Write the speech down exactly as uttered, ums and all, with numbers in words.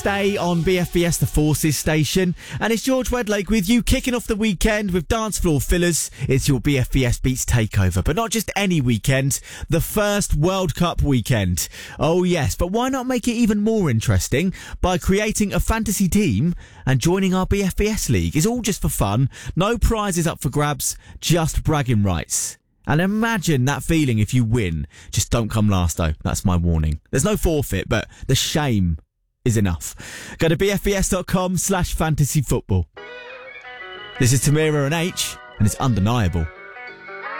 Wednesday on B F B S, the Forces station, and it's George Wedlake with you, kicking off the weekend with dance floor fillers. It's your B F B S Beats takeover, but not just any weekend, the first World Cup weekend. Oh yes, but why not make it even more interesting by creating a fantasy team and joining our B F B S league? It's all just for fun, no prizes up for grabs, just bragging rights. And imagine that feeling if you win. Just don't come last though, that's my warning. There's no forfeit, but the shame is enough. Go to bfbs.com slash fantasy football. This is Tamira and H, and it's undeniable.